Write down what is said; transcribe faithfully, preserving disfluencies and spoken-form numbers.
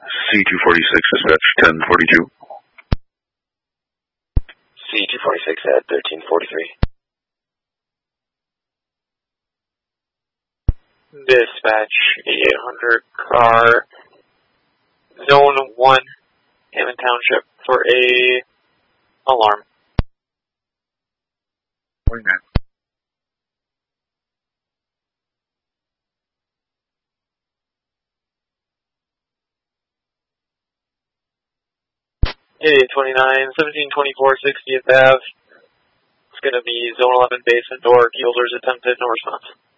C two forty-six, dispatch ten forty-two. C two forty-six at thirteen forty-three. Dispatch eighty-eight hundred car, zone one, Hammond Township for a alarm. Wingman. eighty-eight twenty-nine, seventeen twenty-four, sixtieth Avenue. It's going to be zone eleven basement door. Keelers attempted, no response.